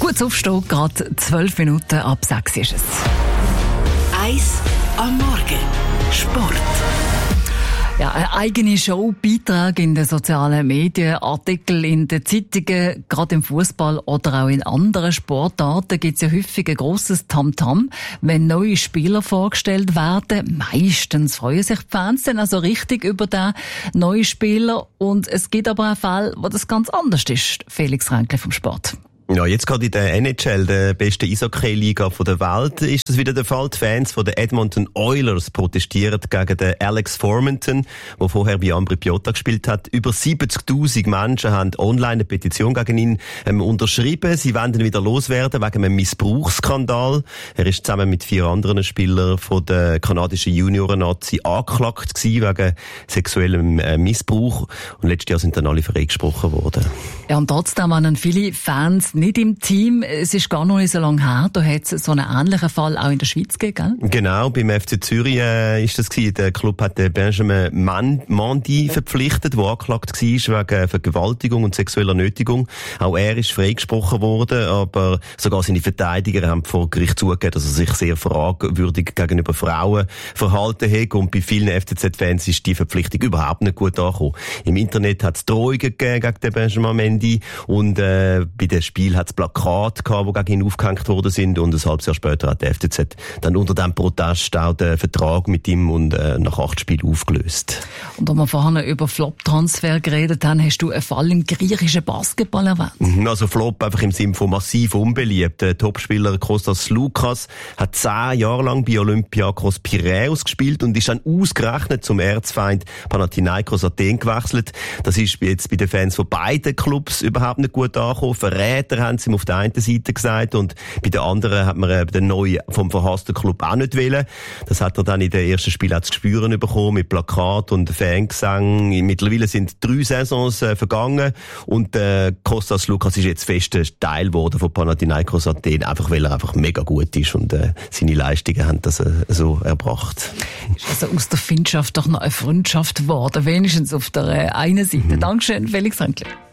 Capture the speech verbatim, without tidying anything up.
Kurz aufstehen, gerade zwölf Minuten ab sechs ist es. Eis am Morgen. Sport. Ja, eine eigene Show, Beitrag in den sozialen Medien, Artikel in den Zeitungen, gerade im Fußball oder auch in anderen Sportarten gibt es ja häufig ein grosses Tamtam, wenn neue Spieler vorgestellt werden. Meistens freuen sich die Fans dann also richtig über den neuen Spieler. Und es gibt aber auch Fälle, wo das ganz anders ist. Felix Ränkli vom Sport. Ja, jetzt gerade in der N H L, der besten Eishockey-Liga der Welt, ist das wieder der Fall. Die Fans von den Edmonton Oilers protestieren gegen den Alex Formenton, der vorher bei Ambri Piotta gespielt hat. Über siebzigtausend Menschen haben online eine Petition gegen ihn ähm, unterschrieben. Sie wollen ihn wieder loswerden wegen einem Missbrauchsskandal. Er ist zusammen mit vier anderen Spielern von der kanadischen Junioren-Nazi angeklagt gewesen wegen sexuellem äh, Missbrauch. Und letztes Jahr sind dann alle freigesprochen worden. Ja, und trotzdem waren viele Fans nicht im Team. Es ist gar noch nicht so lange her. Da hat es so einen ähnlichen Fall auch in der Schweiz gegeben, gell? Genau, beim F C Zürich äh, ist das gewesen. Der Club hat den Benjamin Mandi verpflichtet, der angeklagt war wegen Vergewaltigung und sexueller Nötigung. Auch er ist freigesprochen worden, aber sogar seine Verteidiger haben vor Gericht zugegeben, dass er sich sehr fragwürdig gegenüber Frauen verhalten hat. Und bei vielen F C Z-Fans ist die Verpflichtung überhaupt nicht gut angekommen. Im Internet hat es Drohungen gegeben gegen den Benjamin Mandi und äh, bei den Spielen hat es Plakate gehabt, die gegen ihn aufgehängt worden sind, und ein halbes Jahr später hat der F C Z dann unter diesem Protest auch den Vertrag mit ihm und äh, nach acht Spielen aufgelöst. Und als wir vorhin über Flop-Transfer geredet haben, hast du einen Fall im griechischen Basketball erwähnt. Also Flop einfach im Sinne von massiv unbeliebt. Der Topspieler Kostas Lukas hat zehn Jahre lang bei Olympiakos Piräus gespielt und ist dann ausgerechnet zum Erzfeind Panathinaikos Athen gewechselt. Das ist jetzt bei den Fans von beiden Clubs überhaupt nicht gut angekommen. Verräter haben sie ihm auf der einen Seite gesagt, und bei den anderen hat man den neuen vom verhassten Club auch nicht wollen. Das hat er dann in den ersten Spielen zu spüren bekommen, mit Plakat und Fangesang. Mittlerweile sind drei Saisons äh, vergangen, und äh, Kostas Lukas ist jetzt fester Teil geworden von Panathinaikos Athen, einfach weil er einfach mega gut ist, und äh, seine Leistungen haben das äh, so erbracht. Ist also aus der Freundschaft doch noch eine Freundschaft geworden, wenigstens auf der äh, einen Seite. Mhm. Dankeschön, Felix Ränkli.